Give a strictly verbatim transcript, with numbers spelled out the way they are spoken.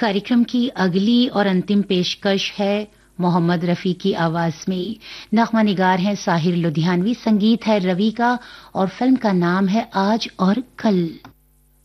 कार्यक्रम की अगली और अंतिम पेशकश है मोहम्मद रफी की आवाज में। नगमा निगार हैं साहिर लुधियानवी, संगीत है रवि का और फिल्म का नाम है आज और कल।